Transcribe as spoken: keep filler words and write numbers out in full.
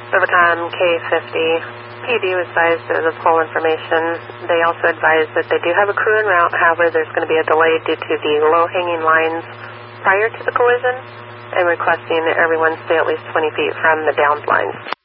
Overcom K fifty. P D was advised of the poll information. They also advised that they do have a crew en route. However, there's going to be a delay due to the low-hanging lines prior to the collision, and requesting that everyone stay at least twenty feet from the downed lines.